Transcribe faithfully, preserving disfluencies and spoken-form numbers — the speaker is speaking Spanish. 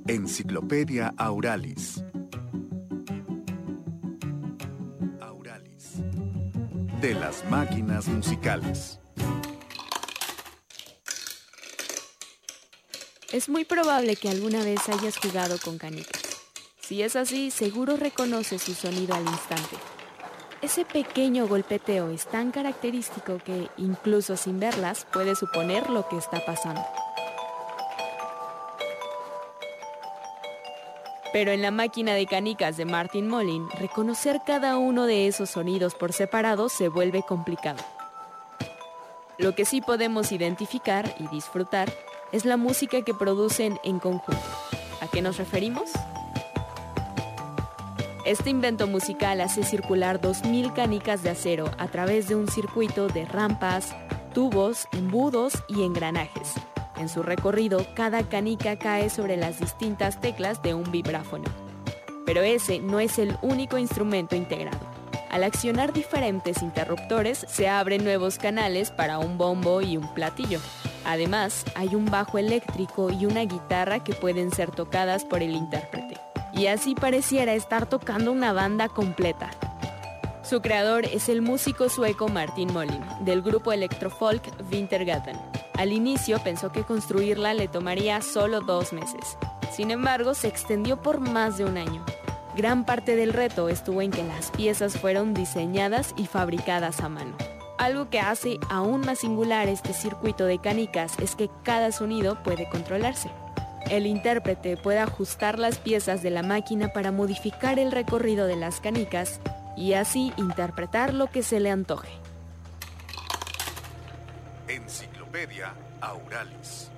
Enciclopedia Auralis. Auralis. De las máquinas musicales. Es muy probable que alguna vez hayas jugado con canicas. Si es así, seguro reconoces su sonido al instante. Ese pequeño golpeteo es tan característico que, incluso sin verlas, puedes suponer lo que está pasando. Pero en la máquina de canicas de Martin Molin, reconocer cada uno de esos sonidos por separado se vuelve complicado. Lo que sí podemos identificar y disfrutar es la música que producen en conjunto. ¿A qué nos referimos? Este invento musical hace circular dos mil canicas de acero a través de un circuito de rampas, tubos, embudos y engranajes. En su recorrido, cada canica cae sobre las distintas teclas de un vibráfono. Pero ese no es el único instrumento integrado. Al accionar diferentes interruptores, se abren nuevos canales para un bombo y un platillo. Además, hay un bajo eléctrico y una guitarra que pueden ser tocadas por el intérprete. Y así pareciera estar tocando una banda completa. Su creador es el músico sueco Martin Molin, del grupo electrofolk Vintergatan. Al inicio pensó que construirla le tomaría solo dos meses. Sin embargo, se extendió por más de un año. Gran parte del reto estuvo en que las piezas fueron diseñadas y fabricadas a mano. Algo que hace aún más singular este circuito de canicas es que cada sonido puede controlarse. El intérprete puede ajustar las piezas de la máquina para modificar el recorrido de las canicas y así interpretar lo que se le antoje. Enciclopedia Auralis.